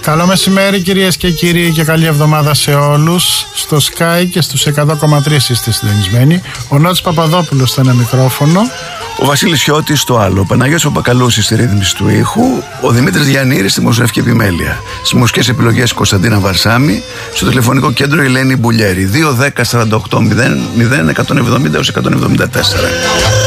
Καλό μεσημέρι κυρίες και κύριοι και καλή εβδομάδα σε όλους. Στο Sky και στους 100,3 είστε συντονισμένοι. Ο Νότης Παπαδόπουλος στο ένα μικρόφωνο. Ο Βασίλης Χιώτης στο άλλο. Ο Παναγιώτης ο Μπακαλούσης στη ρύθμιση του ήχου. Ο Δημήτρης Γιαννήρης στη μουσική επιμέλεια. Στις μουσικές επιλογές Κωνσταντίνα Βαρσάμι. Στο τηλεφωνικό κέντρο Ελένη Μπουλιέρη. 210 48 00 170 174.